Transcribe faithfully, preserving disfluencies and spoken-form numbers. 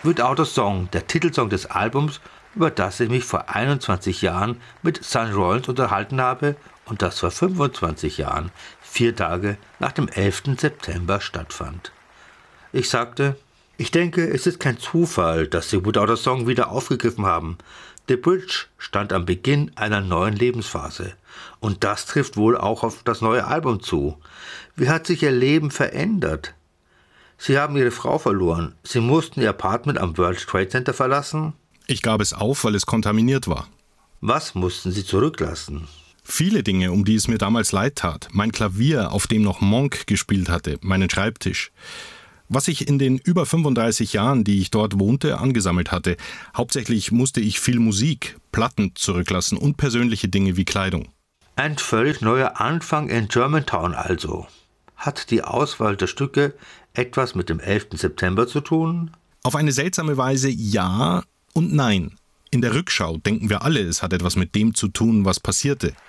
Without a Song, der Titelsong des Albums, über das ich mich vor einundzwanzig Jahren mit Son Rollins unterhalten habe und das vor fünfundzwanzig Jahren, vier Tage nach dem elften September stattfand. Ich sagte, ich denke, es ist kein Zufall, dass sie Without a Song wieder aufgegriffen haben. The Bridge stand am Beginn einer neuen Lebensphase. Und das trifft wohl auch auf das neue Album zu. Wie hat sich ihr Leben verändert? Sie haben ihre Frau verloren. Sie mussten ihr Apartment am World Trade Center verlassen. Ich gab es auf, weil es kontaminiert war. Was mussten Sie zurücklassen? Viele Dinge, um die es mir damals leid tat. Mein Klavier, auf dem noch Monk gespielt hatte, meinen Schreibtisch. Was ich in den über fünfunddreißig Jahren, die ich dort wohnte, angesammelt hatte. Hauptsächlich musste ich viel Musik, Platten zurücklassen und persönliche Dinge wie Kleidung. Ein völlig neuer Anfang in Germantown also. Hat die Auswahl der Stücke etwas mit dem elften September zu tun? Auf eine seltsame Weise ja und nein. In der Rückschau denken wir alle, es hat etwas mit dem zu tun, was passierte.